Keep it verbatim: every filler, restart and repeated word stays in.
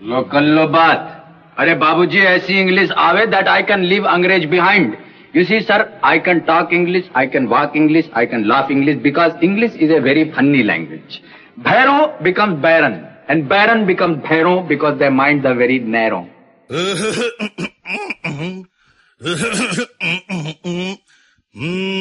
लो कर लो बात. अरे बाबूजी ऐसी इंग्लिश आवे that I can leave अंग्रेज behind. You see, sir, I can talk English, I can walk English, I can laugh English because English is a very funny language. Bhairo becomes Baron and Baron becomes Bhairo because their minds are very narrow.